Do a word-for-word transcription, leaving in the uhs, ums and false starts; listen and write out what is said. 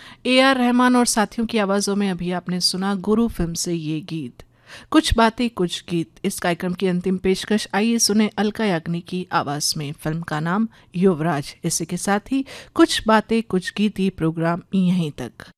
A R Rahman और साथियों की आवाज़ों में अभी आपने सुना गुरु फिल्म से ये गीत। कुछ बातें कुछ गीत इस कार्यक्रम की अंतिम पेशकश, आइए सुने अलका याग्निक की आवाज़ में। फिल्म का नाम युवराज। इसी के साथ ही कुछ बातें कुछ गीत ही प्रोग्राम यहीं तक।